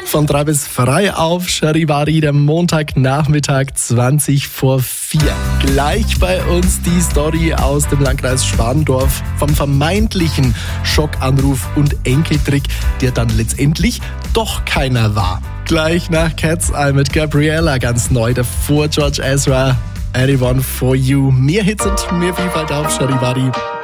Von 3 bis frei auf Charivari, der Montagnachmittag 20:04. Gleich bei uns die Story aus dem Landkreis Schwandorf vom vermeintlichen Schockanruf und Enkeltrick, der dann letztendlich doch keiner war. Gleich nach Cat's Eye mit Gabriella ganz neu, davor George Ezra, Anyone for You. Mehr Hits und mehr Vielfalt auf Charivari.